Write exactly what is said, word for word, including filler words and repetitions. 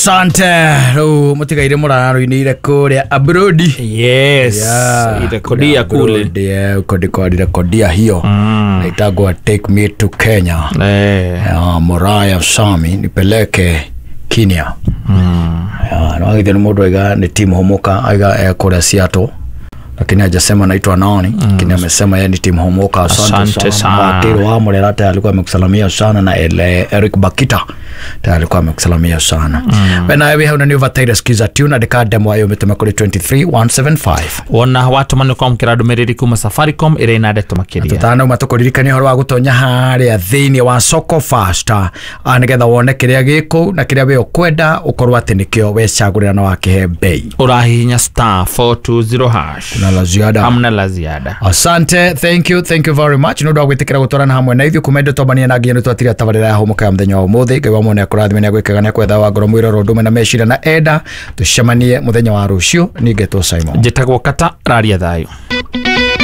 Sante ro mutigaire muraro inire kuria abroad. Yes. Yeah. Ile kodia kule. Ndio kodi kodi kodia hiyo. Mm. Naitagwa Take Me to Kenya. Eh. Ya Moraya Sami nipeleke Kenya. Mm. Ya na wageni mudo iga ni timu homoka aiga kuria Seattle. Lakini hajasema naitwa nani, lakini amesema yeye ni timu homoka. Asante sana. Matiro wa Morelata alikuwa amekusalamia sana na ele Eric Bakita alikuwa amekusalamia sana. Bena wewe hauna ni overtime skiza tune de demo ayo metema kule twenty-three one seventy-five. Wona watu manukom kirado meriri kuma Safaricom ire inade tumakiria. Tutana umatokoririkani horo wa gutonya haria thini wa Soko Faster anigetha wone kiria giko na kiria we ukwenda ukorwa ati nikio we chagurira na wakihe bei. Urahinya star four two zero hash. Na la ziada. Amna la ziada. Asante, thank you, thank you very much. Nudo gwitikira gutorana hamwe na ithio kumendo tobania na ngiye twatira tabarira ya homoka ya mthenya wa muthi ngai mone akurathime na gwikaga na kwetha wa ngoro mwiro rundume na meshira na enda tucemanie muthenya wa rucio ninge to Simon Jetagwo kata raria thayo.